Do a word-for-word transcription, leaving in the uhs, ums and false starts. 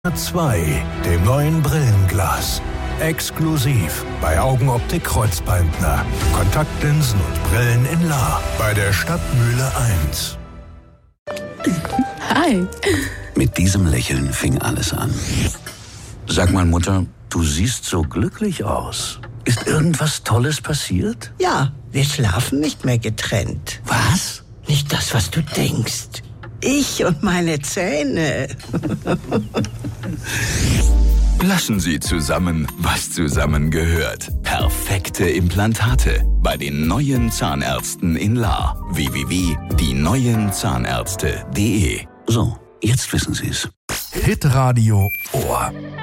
zwei, dem neuen Brillenglas. Exklusiv bei Augenoptik Kreuzbeindner. Kontaktlinsen und Brillen in Lahr bei der Stadtmühle eins. Hi. Mit diesem Lächeln fing alles an. Sag mal, Mutter, du siehst so glücklich aus. Ist irgendwas Tolles passiert? Ja, wir schlafen nicht mehr getrennt. Was? Nicht das, was du denkst. Ich und meine Zähne. Lassen Sie zusammen, was zusammengehört. Perfekte Implantate bei den neuen Zahnärzten in Lahr. w w w punkt die neuen zahnärzte punkt de. So, jetzt wissen Sie's. Hitradio Ohr.